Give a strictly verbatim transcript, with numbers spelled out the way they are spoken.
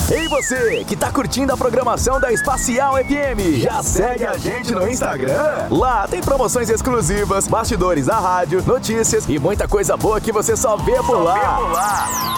Ei você, que tá curtindo a programação da Espacial F M, já segue a gente no Instagram? Lá tem promoções exclusivas, bastidores da rádio, notícias e muita coisa boa que você só vê por lá.